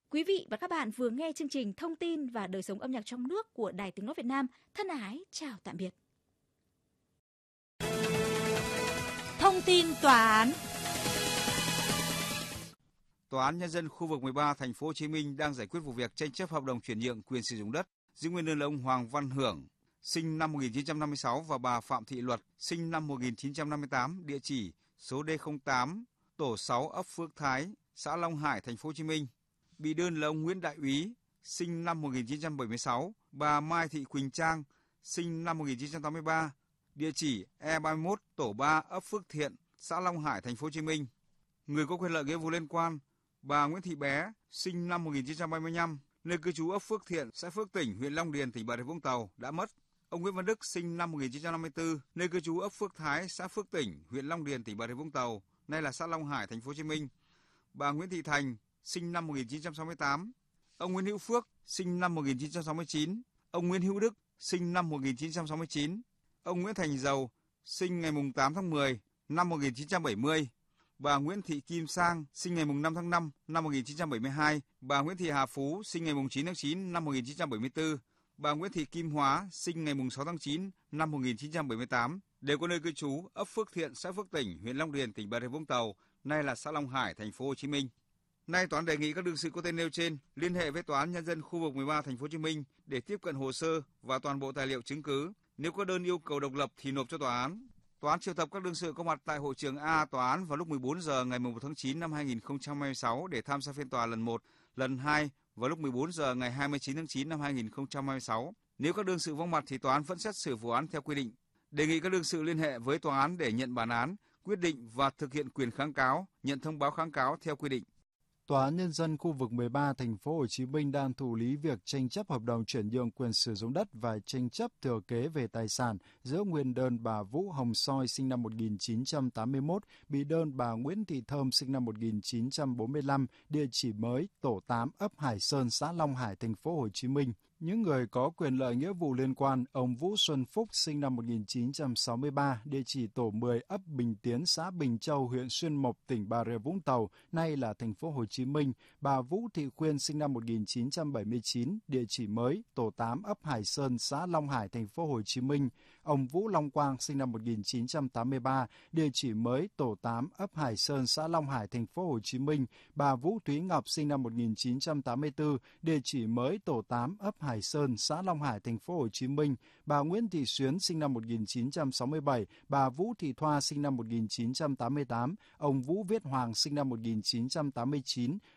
Quý vị và các bạn vừa nghe chương trình Thông tin và đời sống âm nhạc trong nước của Đài Tiếng nói Việt Nam. Thân ái chào tạm biệt. Thông tin tòa án. Tòa án Nhân dân khu vực 13 Thành phố Hồ Chí Minh đang giải quyết vụ việc tranh chấp hợp đồng chuyển nhượng quyền sử dụng đất giữa nguyên đơn là ông Hoàng Văn Hưởng, sinh năm 1956 và bà Phạm Thị Luật, sinh năm 1958, địa chỉ số D08, tổ 6 ấp Phước Thái, xã Long Hải, Thành phố Hồ Chí Minh. Bị đơn là ông Nguyễn Đại Úy, sinh năm 1976, bà Mai Thị Quỳnh Trang, sinh năm 1983, địa chỉ E31, tổ 3, ấp Phước Thiện, xã Long Hải, Thành phố Hồ Chí Minh. Người có quyền lợi nghĩa vụ liên quan: bà Nguyễn Thị Bé, sinh năm 1935, nơi cư trú ấp Phước Thiện, xã Phước Tỉnh, huyện Long Điền, tỉnh Bà Rịa Vũng Tàu đã mất. Ông Nguyễn Văn Đức, sinh năm 1954, nơi cư trú ấp Phước Thái, xã Phước Tỉnh, huyện Long Điền, tỉnh Bà Rịa Vũng Tàu, nay là xã Long Hải, Thành phố Hồ Chí Minh. Bà Nguyễn Thị Thành, sinh năm 1968. Ông Nguyễn Hữu Phước, sinh năm 1969. Ông Nguyễn Hữu Đức, sinh năm 1969. Ông Nguyễn Thành Dầu, sinh ngày 8 tháng 10 năm 1970. Bà Nguyễn Thị Kim Sang, sinh ngày 5 tháng 5 năm 1972. Bà Nguyễn Thị Hà Phú, sinh ngày 9 tháng 9 năm 1974. Bà Nguyễn Thị Kim Hóa, sinh ngày 6 tháng 9 năm 1978, đều có nơi cư trú ấp Phước Thiện, xã Phước Tỉnh, huyện Long Điền, tỉnh Bà Rịa Vũng Tàu, nay là xã Long Hải, Thành phố Hồ Chí Minh. Nay tòa án đề nghị các đương sự có tên nêu trên liên hệ với Tòa án Nhân dân khu vực 13 Thành phố Hồ Chí Minh để tiếp cận hồ sơ và toàn bộ tài liệu chứng cứ. Nếu có đơn yêu cầu độc lập thì nộp cho tòa án. Tòa án triệu tập các đương sự có mặt tại hội trường A tòa án vào lúc 14 giờ ngày 1 tháng 9 năm 2026 để tham gia phiên tòa lần 1, lần 2 vào lúc 14 giờ ngày 29 tháng 9 năm 2026. Nếu các đương sự vắng mặt thì tòa án vẫn xét xử vụ án theo quy định. Đề nghị các đương sự liên hệ với tòa án để nhận bản án, quyết định và thực hiện quyền kháng cáo, nhận thông báo kháng cáo theo quy định. Tòa án Nhân dân khu vực 13 Thành phố Hồ Chí Minh đang thụ lý việc tranh chấp hợp đồng chuyển nhượng quyền sử dụng đất và tranh chấp thừa kế về tài sản giữa nguyên đơn bà Vũ Hồng Soi sinh năm 1981, bị đơn bà Nguyễn Thị Thơm sinh năm 1945, địa chỉ mới tổ 8 ấp Hải Sơn, xã Long Hải, Thành phố Hồ Chí Minh. Những người có quyền lợi nghĩa vụ liên quan: ông Vũ Xuân Phúc sinh năm 1963, địa chỉ tổ 10 ấp Bình Tiến, xã Bình Châu, huyện Xuyên Mộc, tỉnh Bà Rịa Vũng Tàu, nay là Thành phố Hồ Chí Minh. Bà Vũ Thị Khuyên sinh năm 1979, địa chỉ mới tổ 8 ấp Hải Sơn, xã Long Hải, Thành phố Hồ Chí Minh. Ông Vũ Long Quang sinh năm 1983, địa chỉ mới tổ 8 ấp Hải Sơn, xã Long Hải, Thành phố Hồ Chí Minh. Bà Vũ Thúy Ngọc sinh năm 1984, địa chỉ mới tổ 8 ấp Hải Sơn, xã Long Hải, Thành phố Hồ Chí Minh. Bà Nguyễn Thị Xuyến sinh năm 1967, bà Vũ Thị Thoa sinh năm 1988, ông Vũ Viết Hoàng sinh năm 1989,